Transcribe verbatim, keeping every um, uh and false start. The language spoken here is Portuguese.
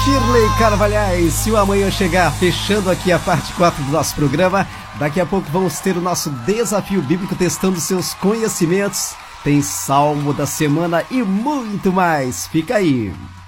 Shirley Carvalhais, se o amanhã chegar, fechando aqui a parte quatro do nosso programa. Daqui a pouco vamos ter o nosso desafio bíblico testando seus conhecimentos. Tem salmo da semana e muito mais. Fica aí.